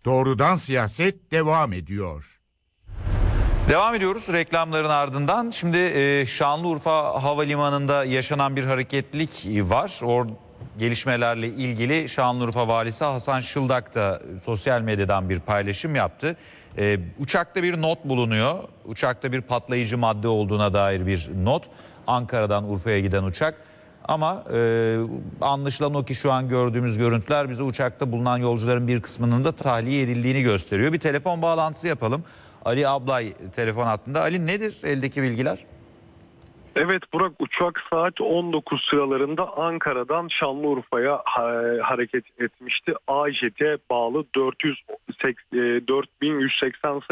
Doğrudan siyaset devam ediyor. Devam ediyoruz reklamların ardından. Şimdi Şanlıurfa Havalimanı'nda yaşanan bir hareketlilik var. Gelişmelerle ilgili Şanlıurfa Valisi Hasan Şıldak da sosyal medyadan bir paylaşım yaptı. Uçakta bir not bulunuyor. Uçakta bir patlayıcı madde olduğuna dair bir not. Ankara'dan Urfa'ya giden uçak. Ama anlaşılan o ki şu an gördüğümüz görüntüler bize uçakta bulunan yolcuların bir kısmının da tahliye edildiğini gösteriyor. Bir telefon bağlantısı yapalım. Ali Ablay telefon hattında. Ali, nedir eldeki bilgiler? Evet Burak, uçak saat 19 sıralarında Ankara'dan Şanlıurfa'ya hareket etmişti. AJet'e bağlı 4180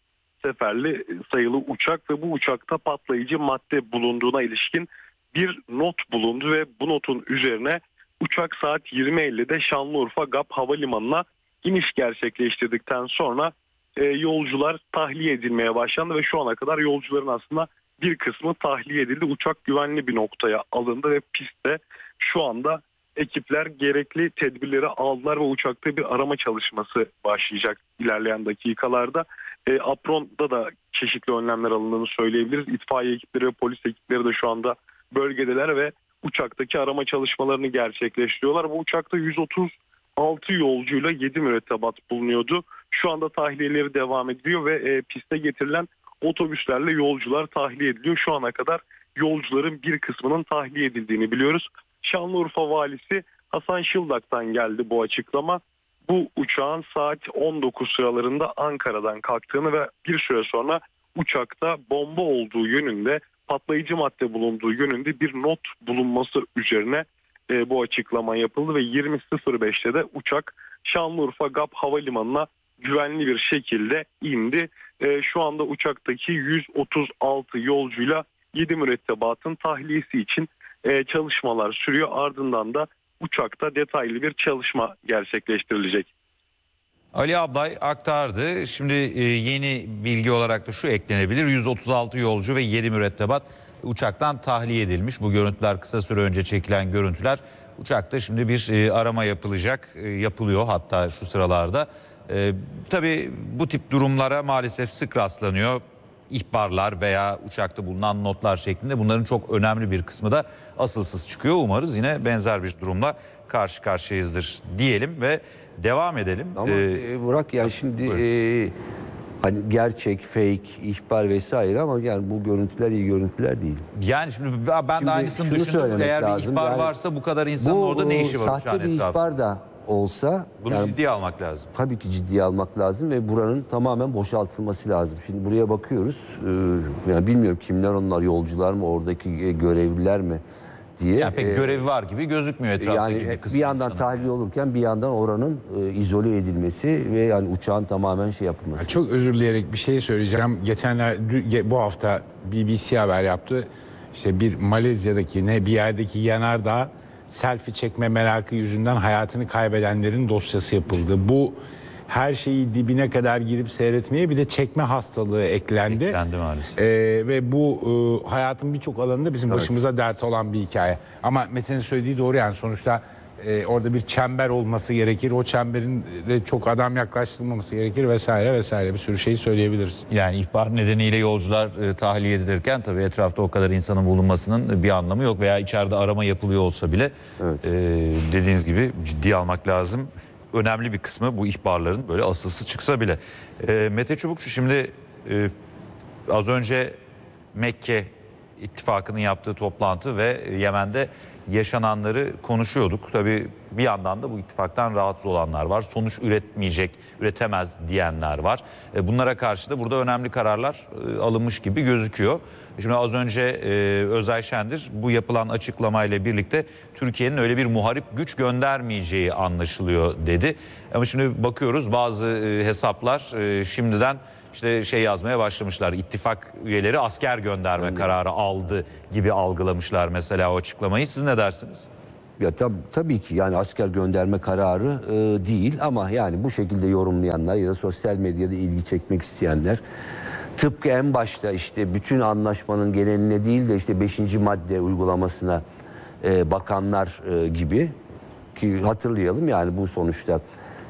sayılı uçak ve bu uçakta patlayıcı madde bulunduğuna ilişkin bir not bulundu ve bu notun üzerine uçak saat 20.50'de Şanlıurfa GAP Havalimanı'na iniş gerçekleştirdikten sonra yolcular tahliye edilmeye başlandı ve şu ana kadar yolcuların aslında bir kısmı tahliye edildi. Uçak güvenli bir noktaya alındı ve pistte şu anda ekipler gerekli tedbirleri aldılar ve uçakta bir arama çalışması başlayacak ilerleyen dakikalarda. Apron'da da çeşitli önlemler alındığını söyleyebiliriz. İtfaiye ekipleri ve polis ekipleri de şu anda bölgedeler ve uçaktaki arama çalışmalarını gerçekleştiriyorlar. Bu uçakta 136 yolcuyla 7 mürettebat bulunuyordu. Şu anda tahliyeleri devam ediyor ve piste getirilen otobüslerle yolcular tahliye ediliyor. Şu ana kadar yolcuların bir kısmının tahliye edildiğini biliyoruz. Şanlıurfa Valisi Hasan Şıldak'tan geldi bu açıklama. Bu uçağın saat 19 sıralarında Ankara'dan kalktığını ve bir süre sonra uçakta bomba olduğu yönünde, patlayıcı madde bulunduğu yönünde bir not bulunması üzerine bu açıklama yapıldı ve 20.05'te de uçak Şanlıurfa GAP Havalimanı'na güvenli bir şekilde indi. Şu anda uçaktaki 136 yolcuyla 7 mürettebatın tahliyesi için çalışmalar sürüyor. Ardından da uçakta detaylı bir çalışma gerçekleştirilecek. Ali Ablay aktardı. Şimdi yeni bilgi olarak da şu eklenebilir. 136 yolcu ve 7 mürettebat uçaktan tahliye edilmiş. Bu görüntüler kısa süre önce çekilen görüntüler. Uçakta şimdi bir arama yapılacak. Yapılıyor hatta şu sıralarda. Tabii bu tip durumlara maalesef sık rastlanıyor. İhbarlar veya uçakta bulunan notlar şeklinde, bunların çok önemli bir kısmı da asılsız çıkıyor. Umarız yine benzer bir durumla karşı karşıyayızdır diyelim ve devam edelim. Ama Burak, yani şimdi hani gerçek, fake, ihbar vesaire ama yani bu görüntüler iyi görüntüler değil. Yani şimdi ben de aynısını düşündüm. Eğer bir ihbar yani varsa bu kadar insanın orada ne işi var? Sahte bir ihbar da olsa bunu yani, ciddiye almak lazım. tabii ki ciddiye almak lazım ve buranın tamamen boşaltılması lazım. Şimdi buraya bakıyoruz. Yani bilmiyorum kimler onlar, yolcular mı, oradaki görevliler mi diye. Yani pek görevi var gibi gözükmüyor etraftaki yani bir bir yandan tahliye olurken bir yandan oranın izole edilmesi ve yani uçağın tamamen yapılması. Çok özür dileyerek bir şey söyleyeceğim. Bu hafta BBC haber yaptı. İşte bir Malezya'daki bir yerdeki yanardağ selfie çekme merakı yüzünden hayatını kaybedenlerin dosyası yapıldı. Bu her şeyi dibine kadar girip seyretmeye bir de çekme hastalığı eklendi. Eklendi maalesef. Ve bu hayatın birçok alanında bizim başımıza dert olan bir hikaye. Ama Metin'in söylediği doğru, yani sonuçta orada bir çember olması gerekir. O çemberin çok adam yaklaştırılmaması gerekir vesaire vesaire, bir sürü şey söyleyebiliriz. Yani ihbar nedeniyle yolcular tahliye edilirken tabii etrafta o kadar insanın bulunmasının bir anlamı yok veya içeride arama yapılıyor olsa bile dediğiniz gibi ciddiye almak lazım. Önemli bir kısmı bu ihbarların böyle asılsız çıksa bile. Mete Çubukçu, şimdi az önce Mekke İttifakı'nın yaptığı toplantı ve Yemen'de yaşananları konuşuyorduk. Tabii bir yandan da bu ittifaktan rahatsız olanlar var. Sonuç üretemez diyenler var. Bunlara karşı da burada önemli kararlar alınmış gibi gözüküyor. Şimdi az önce Özay Şendir bu yapılan açıklamayla birlikte Türkiye'nin öyle bir muharip güç göndermeyeceği anlaşılıyor dedi. Ama şimdi bakıyoruz bazı hesaplar şimdiden işte yazmaya başlamışlar. İttifak üyeleri asker gönderme kararı aldı gibi algılamışlar mesela o açıklamayı. Siz ne dersiniz? Ya tabii ki yani asker gönderme kararı değil ama yani bu şekilde yorumlayanlar ya da sosyal medyada ilgi çekmek isteyenler, tıpkı en başta işte bütün anlaşmanın geneline değil de işte 5. madde uygulamasına bakanlar gibi, ki hatırlayalım yani bu sonuçta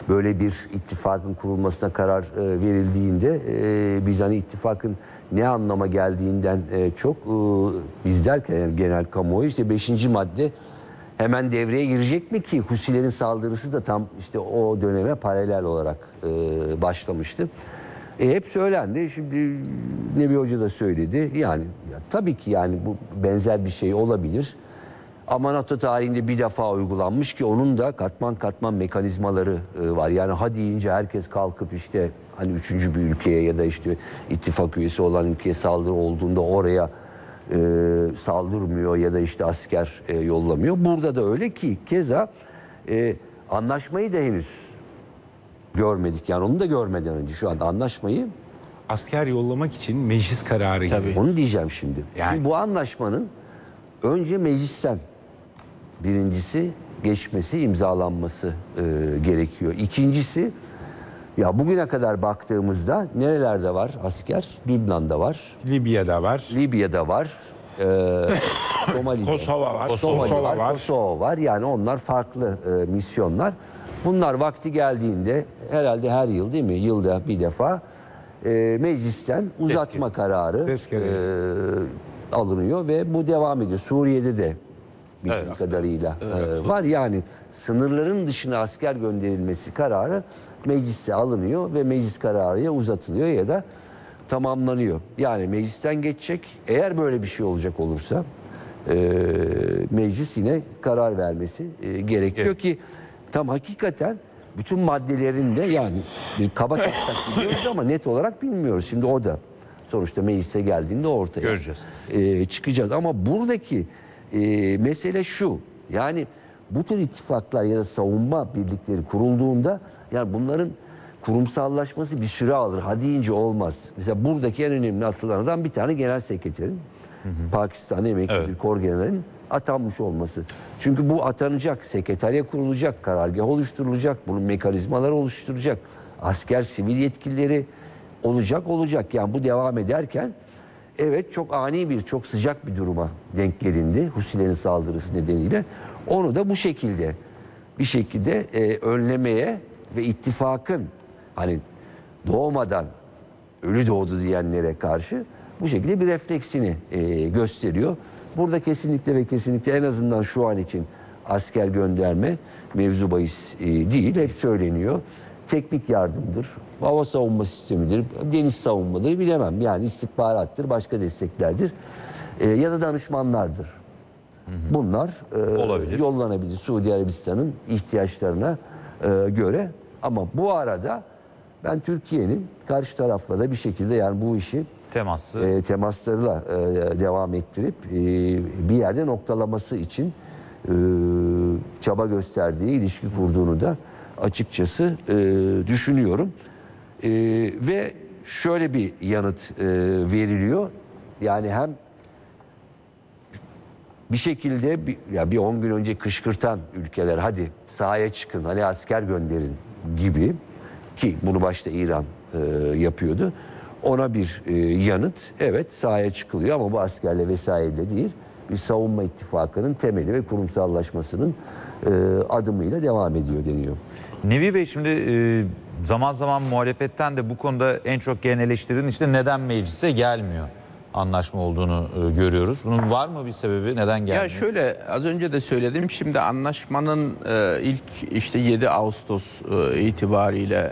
böyle bir ittifakın kurulmasına karar verildiğinde biz hani ittifakın ne anlama geldiğinden çok biz derken yani genel kamuoyu işte 5. madde hemen devreye girecek mi ki Husilerin saldırısı da tam işte o döneme paralel olarak başlamıştı. Hep söylendi. Şimdi Nebi Hoca da söyledi. Yani tabii ki yani bu benzer bir şey olabilir. Ama NATO tarihinde bir defa uygulanmış ki onun da katman katman mekanizmaları var. Yani ha deyince herkes kalkıp işte hani 3. bir ülkeye ya da işte ittifak üyesi olan ülkeye saldırı olduğunda oraya saldırmıyor ya da işte asker yollamıyor. Burada da öyle ki keza anlaşmayı da henüz görmedik. Yani onu da görmeden önce şu anda anlaşmayı Asker yollamak için meclis kararı gibi. onu diyeceğim şimdi. Yani. Bu anlaşmanın önce meclisten birincisi geçmesi, imzalanması gerekiyor. İkincisi ya bugüne kadar baktığımızda nerelerde var asker? Lübnan'da var, Libya'da var. Libya'da var, Somali'de, Kosova var. Somali var, Kosova var. Yani onlar farklı misyonlar. Bunlar vakti geldiğinde herhalde her yıl değil mi? Yılda bir defa meclisten uzatma kararı alınıyor ve bu devam ediyor. Suriye'de de bildiğim kadarıyla var. Yani sınırların dışına asker gönderilmesi kararı mecliste alınıyor ve meclis kararıya uzatılıyor ya da tamamlanıyor. Yani meclisten geçecek. Eğer böyle bir şey olacak olursa meclis yine karar vermesi gerekiyor ki tam hakikaten bütün maddelerinde yani bir kaba taslak biliyoruz ama net olarak bilmiyoruz. Şimdi o da sonuçta meclise geldiğinde ortaya göreceğiz. Çıkacağız. Ama buradaki mesele şu. Yani bu tür ittifaklar ya da savunma birlikleri kurulduğunda yani bunların kurumsallaşması bir süre alır. Ha deyince olmaz. Mesela buradaki en önemli atılardan bir tane genel sekreterin Pakistan emekli bir kor generalin atanmış olması. Çünkü bu atanacak, sekreterya kurulacak, karargah oluşturulacak, bunun mekanizmaları oluşturacak, asker, sivil yetkilileri olacak. Yani bu devam ederken evet çok ani bir, çok sıcak bir duruma denk gelindi Husilerin saldırısı nedeniyle. Onu da bu şekilde bir şekilde önlemeye ve ittifakın hani doğmadan ölü doğdu diyenlere karşı bu şekilde bir refleksini gösteriyor. Burada kesinlikle ve kesinlikle en azından şu an için asker gönderme mevzu bahis değil. Hep söyleniyor. Teknik yardımdır, hava savunma sistemidir, deniz savunmadır bilemem. Yani istihbarattır, başka desteklerdir ya da danışmanlardır. Bunlar yollanabilir Suudi Arabistan'ın ihtiyaçlarına göre. Ama bu arada ben Türkiye'nin karşı tarafla da bir şekilde yani bu işi temaslarıyla devam ettirip bir yerde noktalaması için çaba gösterdiği, ilişki kurduğunu da açıkçası düşünüyorum. Ve şöyle bir yanıt veriliyor. Yani hem bir şekilde bir 10 gün önce kışkırtan ülkeler hadi sahaya çıkın, hani asker gönderin gibi ki bunu başta İran yapıyordu. Ona bir yanıt evet sahaya çıkılıyor ama bu askerle vesaireyle değil bir savunma ittifakının temeli ve kurumsallaşmasının adımıyla devam ediyor deniyor. Nebi Bey şimdi zaman zaman muhalefetten de bu konuda en çok gelen eleştirinin işte neden meclise gelmiyor anlaşma olduğunu görüyoruz. Bunun var mı bir sebebi? Neden gelmiyor? Ya şöyle az önce de söyledim. Şimdi anlaşmanın ilk işte 7 Ağustos itibariyle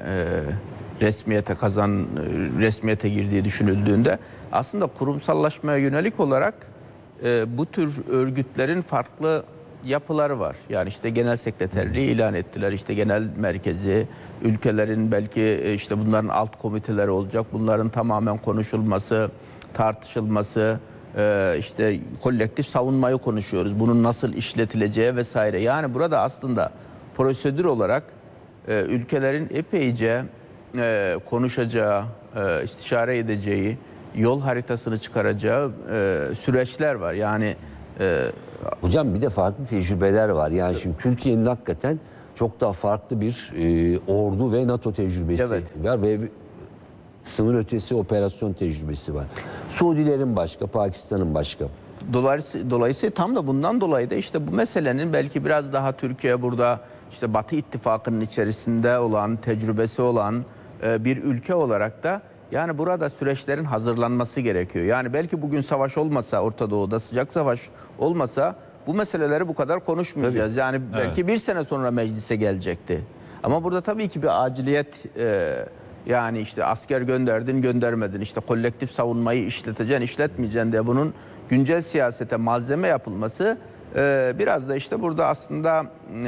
resmiyete girdiği düşünüldüğünde aslında kurumsallaşmaya yönelik olarak bu tür örgütlerin farklı yapıları var. Yani işte genel sekreterliği ilan ettiler. İşte genel merkezi, ülkelerin belki işte bunların alt komiteleri olacak. Bunların tamamen konuşulması, tartışılması, işte kolektif savunmayı konuşuyoruz. Bunun nasıl işletileceği vesaire. Yani burada aslında prosedür olarak ülkelerin epeyce konuşacağı, istişare edeceği, yol haritasını çıkaracağı süreçler var. Yani hocam bir de farklı tecrübeler var. Yani şimdi Türkiye'nin hakikaten çok daha farklı bir ordu ve NATO tecrübesi var ve sınır ötesi operasyon tecrübesi var. Suudilerin başka, Pakistan'ın başka. Dolayısıyla tam da bundan dolayı da işte bu meselenin belki biraz daha Türkiye burada işte Batı ittifakının içerisinde olan, tecrübesi olan bir ülke olarak da yani burada süreçlerin hazırlanması gerekiyor. Yani belki bugün savaş olmasa, Orta Doğu'da sıcak savaş olmasa bu meseleleri bu kadar konuşmayacağız. Yani belki bir sene sonra meclise gelecekti. Ama burada tabii ki bir aciliyet, yani işte asker gönderdin göndermedin, işte kolektif savunmayı işleteceksin işletmeyeceksin diye bunun güncel siyasete malzeme yapılması biraz da işte burada aslında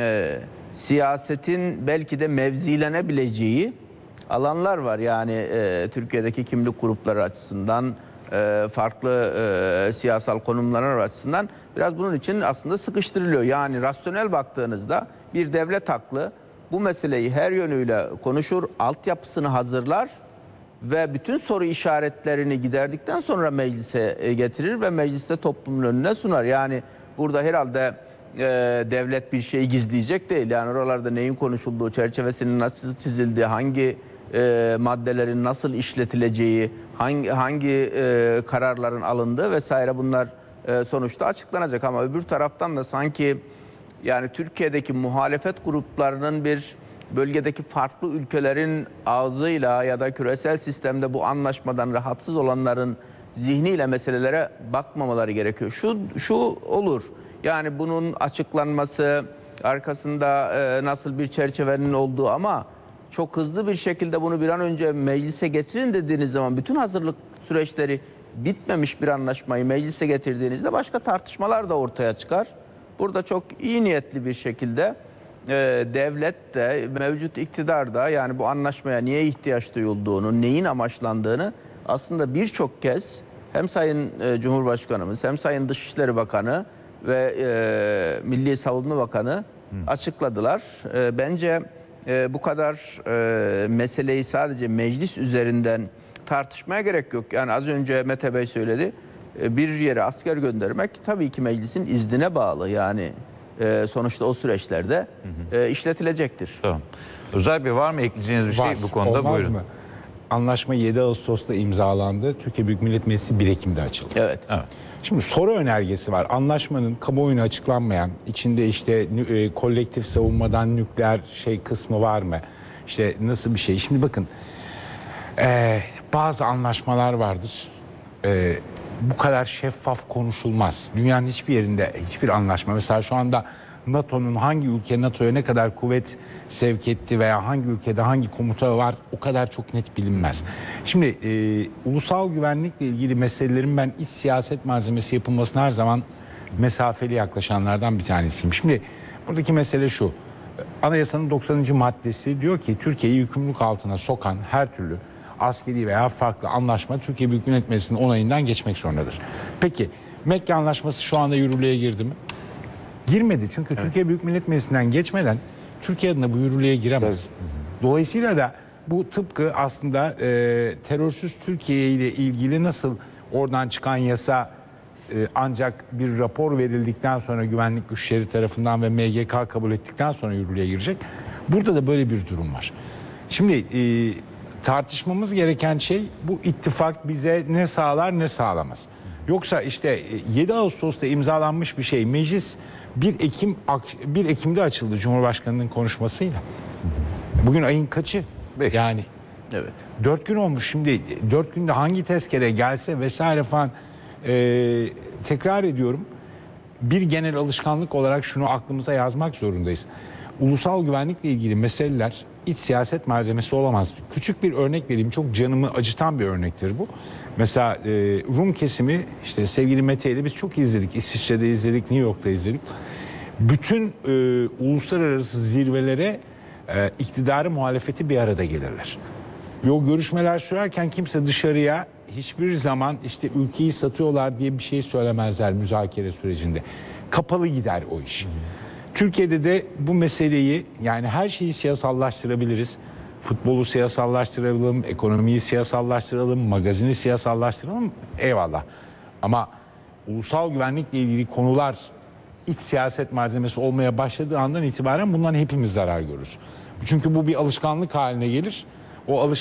siyasetin belki de mevzilenebileceği alanlar var. Yani Türkiye'deki kimlik grupları açısından, farklı siyasal konumlar açısından biraz bunun için aslında sıkıştırılıyor. Yani rasyonel baktığınızda bir devlet aklı bu meseleyi her yönüyle konuşur, altyapısını hazırlar ve bütün soru işaretlerini giderdikten sonra meclise getirir ve mecliste toplumun önüne sunar. Yani burada herhalde devlet bir şeyi gizleyecek değil. Yani oralarda neyin konuşulduğu, çerçevesinin nasıl çizildiği, hangi maddelerin nasıl işletileceği, hangi kararların alındığı vesaire bunlar sonuçta açıklanacak. Ama öbür taraftan da sanki yani Türkiye'deki muhalefet gruplarının bir bölgedeki farklı ülkelerin ağzıyla ya da küresel sistemde bu anlaşmadan rahatsız olanların zihniyle meselelere bakmamaları gerekiyor. Şu olur. Yani bunun açıklanması, arkasında nasıl bir çerçevenin olduğu ama çok hızlı bir şekilde bunu bir an önce meclise getirin dediğiniz zaman bütün hazırlık süreçleri bitmemiş bir anlaşmayı meclise getirdiğinizde başka tartışmalar da ortaya çıkar. Burada çok iyi niyetli bir şekilde devlet de mevcut iktidar da yani bu anlaşmaya niye ihtiyaç duyulduğunu, neyin amaçlandığını aslında birçok kez hem Sayın Cumhurbaşkanımız hem Sayın Dışişleri Bakanı ve Milli Savunma Bakanı açıkladılar. Bence bu kadar meseleyi sadece meclis üzerinden tartışmaya gerek yok. Yani az önce Mete Bey söyledi. Bir yere asker göndermek tabii ki meclisin iznine bağlı. Yani sonuçta o süreçlerde işletilecektir. Tamam. Özel Bey var mı ekleyeceğiniz bir şey Var. bu konuda? Olmaz Buyurun. mı? Anlaşma 7 Ağustos'ta imzalandı. Türkiye Büyük Millet Meclisi 1 Ekim'de açıldı. Evet. Şimdi soru önergesi var. Anlaşmanın kamuoyuna açıklanmayan, içinde işte kolektif savunmadan nükleer kısmı var mı? İşte nasıl bir şey? Şimdi bakın bazı anlaşmalar vardır. Bu kadar şeffaf konuşulmaz. Dünyanın hiçbir yerinde hiçbir anlaşma. Mesela şu anda NATO'nun hangi ülke NATO'ya ne kadar kuvvet sevk etti veya hangi ülkede hangi komuta var o kadar çok net bilinmez. Şimdi ulusal güvenlikle ilgili meselelerin ben iç siyaset malzemesi yapılmasına her zaman mesafeli yaklaşanlardan bir tanesiyim. Şimdi buradaki mesele şu. Anayasanın 90. maddesi diyor ki Türkiye'yi yükümlülük altına sokan her türlü askeri veya farklı anlaşma Türkiye Büyük Millet Meclisi'nin onayından geçmek zorundadır. Peki Mekke Anlaşması şu anda yürürlüğe girdi mi? Girmedi çünkü Türkiye Büyük Millet Meclisi'nden geçmeden Türkiye adına bu yürürlüğe giremez. Dolayısıyla da bu tıpkı aslında terörsüz Türkiye ile ilgili nasıl oradan çıkan yasa ancak bir rapor verildikten sonra güvenlik güçleri tarafından ve MGK kabul ettikten sonra yürürlüğe girecek. Burada da böyle bir durum var. Şimdi tartışmamız gereken şey bu ittifak bize ne sağlar ne sağlamaz. Yoksa işte 7 Ağustos'ta imzalanmış bir şey meclis 1 Ekim'de açıldı Cumhurbaşkanı'nın konuşmasıyla. Bugün ayın kaçı? 5. Yani Evet. 4 gün olmuş şimdi 4 günde hangi tezkere gelse vesaire falan tekrar ediyorum. Bir genel alışkanlık olarak şunu aklımıza yazmak zorundayız. Ulusal güvenlikle ilgili meseleler iç siyaset malzemesi olamaz. Küçük bir örnek vereyim. Çok canımı acıtan bir örnektir bu. Mesela Rum kesimi işte sevgili Mete ile biz çok izledik. İsviçre'de izledik, New York'ta izledik. Bütün uluslararası zirvelere iktidarı muhalefeti bir arada gelirler. Ve o görüşmeler sürerken kimse dışarıya hiçbir zaman işte ülkeyi satıyorlar diye bir şey söylemezler müzakere sürecinde. Kapalı gider o iş. Türkiye'de de bu meseleyi yani her şeyi siyasallaştırabiliriz. Futbolu siyasallaştıralım, ekonomiyi siyasallaştıralım, magazini siyasallaştıralım. Eyvallah. Ama ulusal güvenlikle ilgili konular iç siyaset malzemesi olmaya başladığı andan itibaren bundan hepimiz zarar görürüz. Çünkü bu bir alışkanlık haline gelir. O